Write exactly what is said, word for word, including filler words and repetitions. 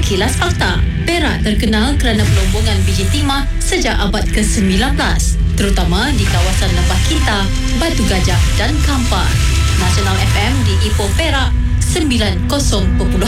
Kilas Fakta. Perak terkenal kerana pelombongan biji timah sejak abad ke sembilan belas, terutama di kawasan Lembah Kinta, Batu Gajah dan Kampar. Nasional F M di Ipoh Perak sembilan puluh perpuluhan